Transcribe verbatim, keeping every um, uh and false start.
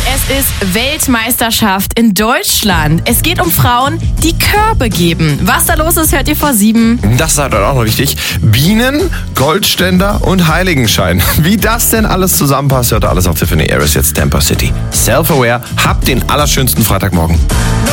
Es ist Weltmeisterschaft in Deutschland. Es geht um Frauen, die Körbe geben. Was da los ist, hört ihr vor sieben. Das ist halt auch noch wichtig. Bienen, Goldständer und Heiligenschein. Wie das denn alles zusammenpasst, hört ihr alles auf Tiffany Harris jetzt Tampa City. Self-aware, habt den allerschönsten Freitagmorgen.